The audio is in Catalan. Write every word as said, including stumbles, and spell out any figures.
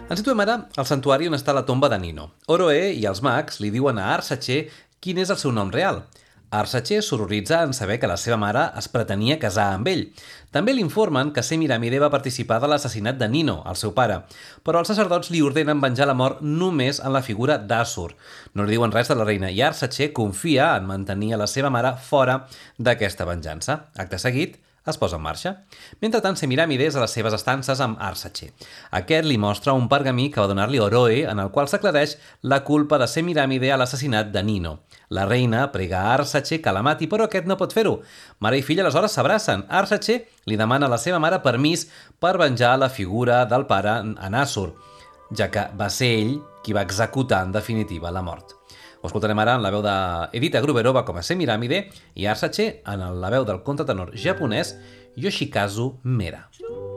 Ens situem ara al santuari on està la tomba de Nino. Oroe i els mags li diuen a Arsace quin és el seu nom real. Arsace s'horroritza en saber que la seva mare es pretenia casar amb ell. També li informen que Semiramide va participar de l'assassinat de Nino, el seu pare, però els sacerdots li ordenen venjar la mort només en la figura d'Assur. No li diuen res de la reina i Arsace confia en mantenir a la seva mare fora d'aquesta venjança. Acte seguit, es posa en marxa. Mentrestant, Semiramide és a les seves estances amb Arsace. Aquest li mostra un pergamí que va donar-li Oroe en el qual s'aclareix la culpa de Semiramide a l'assassinat de Nino. La reina prega a Arsace que la mati, però aquest no pot fer-ho. Mare i filla aleshores s'abracen. Arsace li demana a la seva mare permís per venjar la figura del pare en Assur, ja que va ser ell qui va executar en definitiva la mort. Ho escoltarem ara en la veu d'Edita Gruberova com a Semiramide i Arsace en la veu del contratenor japonès Yoshikazu Mera.